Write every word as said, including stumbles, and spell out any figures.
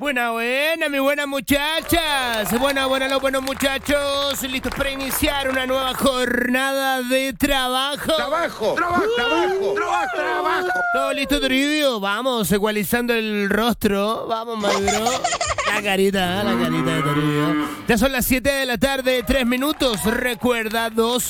Buena, buena, mis buenas muchachas. Buena, buena, los buenos muchachos. Listos para iniciar una nueva jornada de trabajo. Trabajo, trabajo, uh, trabajo, trabajo, trabajo. ¿Todo listo, Toribio? Vamos, ecualizando el rostro. Vamos, maduro. La carita, la carita de Toribio. Ya son las siete de la tarde, tres minutos. Recuerda, dos